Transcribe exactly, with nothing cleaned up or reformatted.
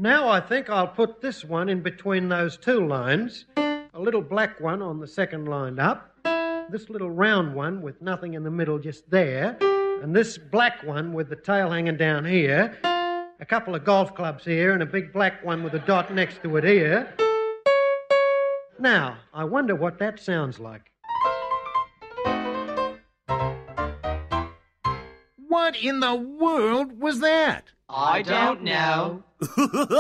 Now I think I'll put this one in between those two lines. A little black one on the second line up. This little round one with nothing in the middle just there. And this black one with the tail hanging down here. A couple of golf clubs here and a big black one with a dot next to it here. Now, I wonder what that sounds like. What in the world was that? I don't know.